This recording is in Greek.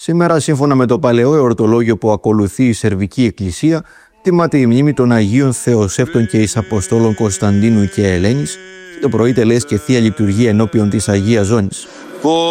Σήμερα, σύμφωνα με το παλαιό εορτολόγιο που ακολουθεί η Σερβική Εκκλησία, τιμάται η μνήμη των Αγίων Θεοσέφτων και εις Αποστόλων Κωνσταντίνου και Ελένης και το πρωί τελέσκει Θεία Λειτουργία ενώπιον της Αγίας Ζώνης.